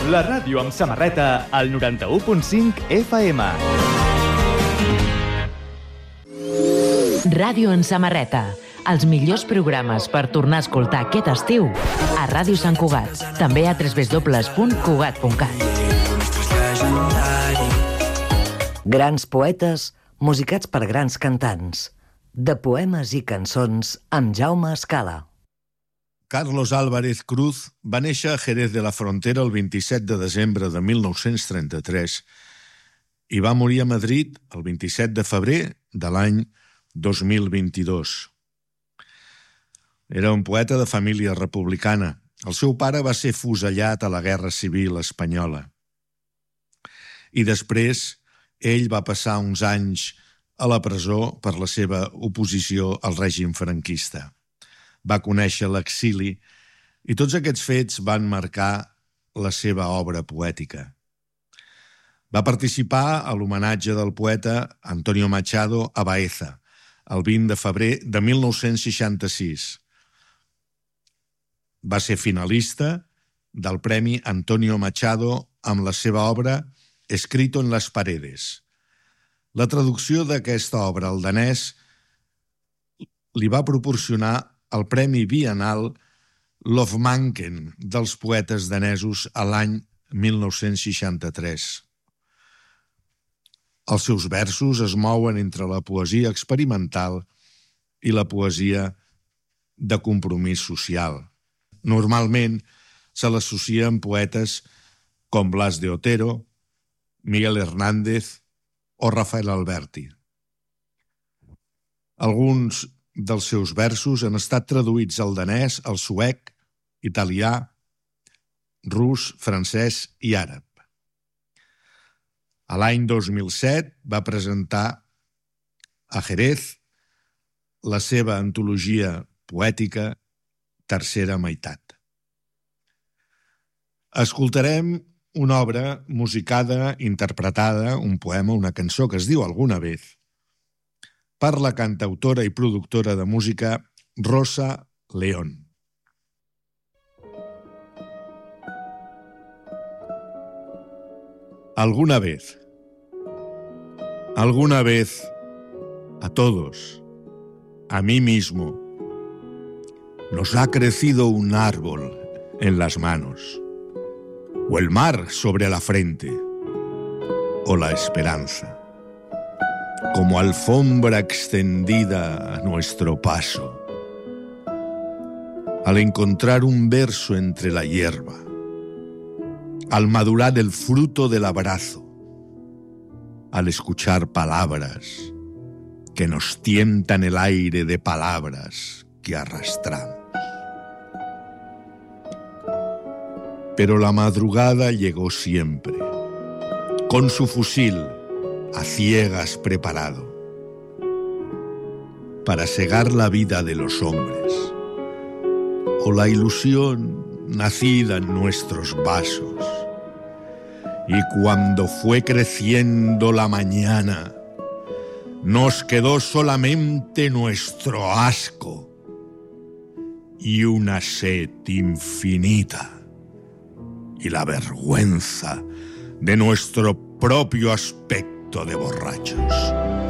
La ràdio amb samarreta al 91.5 FM. Ràdio en samarreta. Els millors programes per tornar a escoltar aquest estiu a Ràdio Sant Cugat. També a www.cugat.cat. Grans poetes musicats per grans cantants. De poemes i cançons amb Jaume Escala. Carlos Álvarez Cruz va néixer a Jerez de la Frontera el 27 de desembre de 1933 i va morir a Madrid el 27 de febrer de l'any 2022. Era un poeta de família republicana. El seu pare va ser fusellat a la Guerra Civil espanyola. I després ell va passar uns anys a la presó per la seva oposició al règim franquista. Va conèixer l'exili i tots aquests fets van marcar la seva obra poètica. Va participar a l'homenatge del poeta Antonio Machado a Baeza el 20 de febrer de 1966. Va ser finalista del Premi Antonio Machado amb la seva obra Escrito en las paredes. La traducció d'aquesta obra al danès li va proporcionar el Premi Biennal Lovmanken dels poetes danesos a l'any 1963. Els seus versos es mouen entre la poesia experimental i la poesia de compromís social. Normalment se l'associa amb poetes com Blas de Otero, Miguel Hernández o Rafael Alberti. Alguns dels seus versos han estat traduïts al danès, al suec, italià, rus, francès i àrab. A l'any 2007 va presentar a Jerez la seva antologia poètica Tercera meitat. Escoltarem una obra musicada, interpretada, un poema, una cançó que es diu Alguna vez, per la cantautora i productora de música Rosa León. Alguna vez a todos, a mí mismo, nos ha crecido un árbol en las manos, o el mar sobre la frente, o la esperanza, como alfombra extendida a nuestro paso. Al encontrar un verso entre la hierba, al madurar el fruto del abrazo, al escuchar palabras que nos tientan el aire de palabras que arrastramos. Pero la madrugada llegó siempre, con su fusil a ciegas preparado, para cegar la vida de los hombres, o la ilusión nacida en nuestros vasos. Y cuando fue creciendo la mañana, nos quedó solamente nuestro asco y una sed infinita y la vergüenza de nuestro propio aspecto de borrachos.